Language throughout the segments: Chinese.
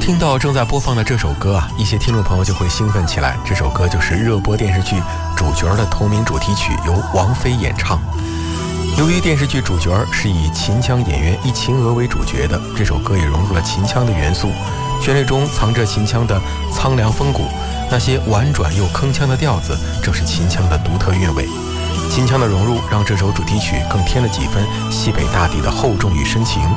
听到正在播放的这首歌啊，一些听众朋友就会兴奋起来。这首歌就是热播电视剧主角的同名主题曲，由王菲演唱。由于电视剧主角是以秦腔演员易秦娥为主角的，这首歌也融入了秦腔的元素，旋律中藏着秦腔的苍凉风骨，那些婉转又铿锵的调子正是秦腔的独特韵味。秦腔的融入让这首主题曲更添了几分西北大地的厚重与深情。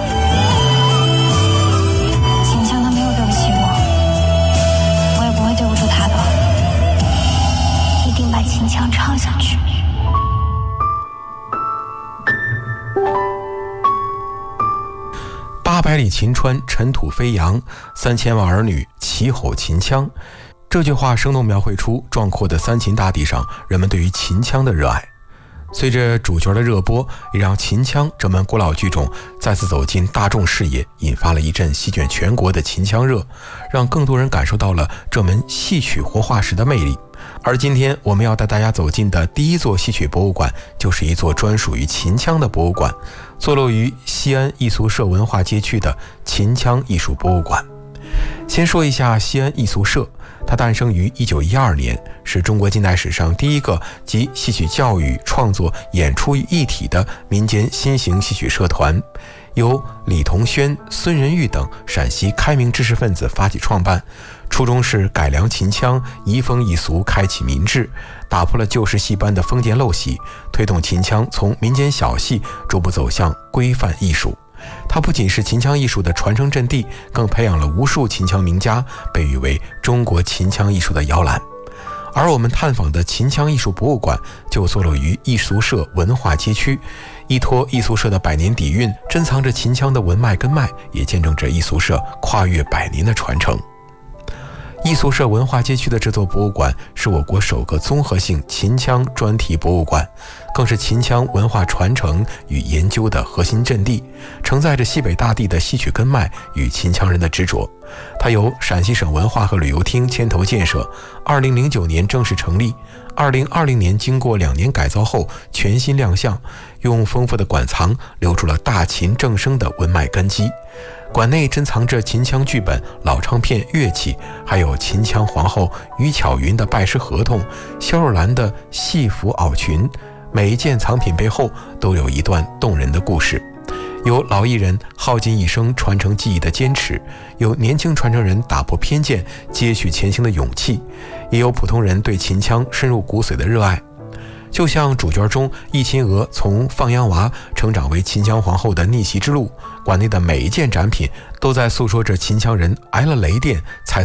秦腔他没有对不起我，我也不会对不住他的，一定把秦腔唱下去。 800里秦川尘土飞扬，3000万儿女齐吼秦腔。这句话生动描绘出壮阔的三秦大地上人们对于秦腔的热爱。随着主角的热播，也让秦腔这门古老剧种再次走进大众视野，引发了一阵席卷全国的秦腔热，让更多人感受到了这门戏曲活化石的魅力。而今天我们要带大家走进的第一座戏曲博物馆，就是一座专属于秦腔的博物馆，坐落于西安艺俗社文化街区的秦腔艺术博物馆。先说一下西安艺俗社，它诞生于1912年，是中国近代史上第一个集戏曲教育、创作、演出于一体的民间新型戏曲社团，由李同轩、孙仁玉等陕西开明知识分子发起创办，初衷是改良秦腔，移风易俗，开启民智，打破了旧式戏班的封建陋习，推动秦腔从民间小戏逐步走向规范艺术。它不仅是秦腔艺术的传承阵地，更培养了无数秦腔名家，被誉为中国秦腔艺术的摇篮。而我们探访的秦腔艺术博物馆就坐落于艺俗社文化街区，依托艺俗社的100年底蕴，珍藏着秦腔的文脉根脉，也见证着艺俗社跨越100年的传承。艺俗社文化街区的这座博物馆是我国首个综合性秦腔专题博物馆，更是秦腔文化传承与研究的核心阵地，承载着西北大地的戏曲根脉与秦腔人的执着。它由陕西省文化和旅游厅牵头建设，2009年正式成立，2020年经过2年改造后全新亮相，用丰富的馆藏留住了大秦正声的文脉根基。馆内珍藏着秦腔剧本、老唱片、乐器，还有秦腔皇后于巧云的拜师合同、萧若兰的戏服袄裙，每一件藏品背后都有一段动人的故事。有老艺人耗尽一生传承技艺的坚持，有年轻传承人打破偏见、接续前行的勇气，也有普通人对秦腔深入骨髓的热爱。就像主角中易秦娥从放羊娃成长为秦腔皇后的逆袭之路，馆内的每一件展品都在诉说着秦腔人挨了雷电才